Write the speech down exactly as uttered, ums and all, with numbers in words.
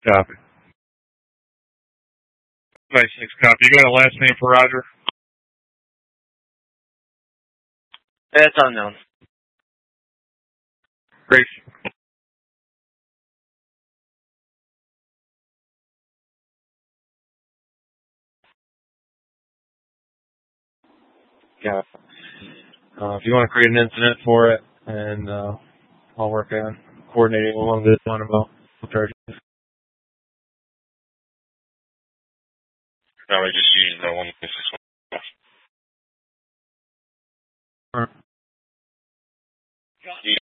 Copy. Nice, six copy. You got a last name for Roger? That's unknown. Great. Yeah. Uh, if you want to create an incident for it, and uh, I'll work on coordinating with one of this one about charges. No, we just use the one six one. All right.